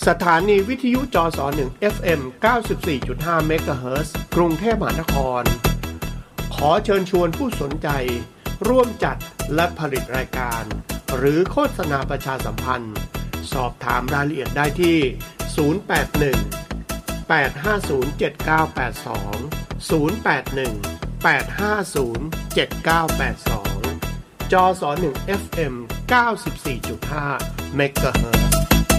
สถานีวิทยุจส1 FM 94.5 เมกะเฮิรตซ์กรุงเทพมหานครขอเชิญชวนผู้สนใจร่วมจัดและผลิตรายการหรือโฆษณาประชาสัมพันธ์สอบถามรายละเอียดได้ที่081 850 7982 081 850 7982 จส1 FM 94.5 เมกะเฮิรตซ์